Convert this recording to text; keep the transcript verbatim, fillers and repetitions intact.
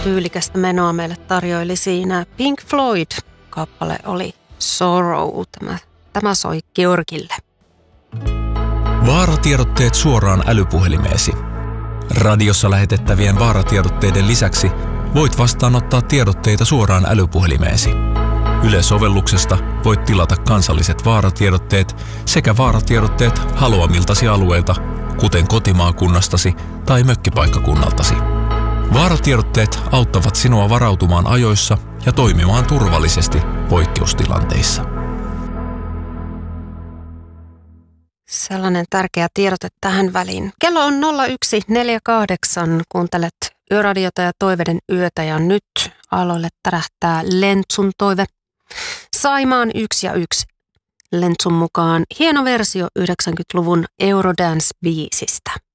tyylikästä menoa meille tarjoili siinä Pink Floyd. Kappale oli Sorrow. Tämä, tämä soi Georgille. Vaaratiedotteet suoraan älypuhelimeesi. Radiossa lähetettävien vaaratiedotteiden lisäksi voit vastaanottaa tiedotteita suoraan älypuhelimeesi. Yle-sovelluksesta voit tilata kansalliset vaaratiedotteet sekä vaaratiedotteet haluamiltasi alueilta, kuten kotimaakunnastasi tai mökkipaikkakunnaltasi. Vaaratiedotteet auttavat sinua varautumaan ajoissa ja toimimaan turvallisesti poikkeustilanteissa. Sellainen tärkeä tiedote tähän väliin. Kello on nolla yksi neljäkymmentäkahdeksan. Kuuntelet Yöradiota ja Toiveiden yötä ja nyt aloille tärähtää Lentsun toive. Saimaan yksi ja yksi. Lentsun mukaan hieno versio yhdeksänkymmentäluvun Eurodance-biisistä.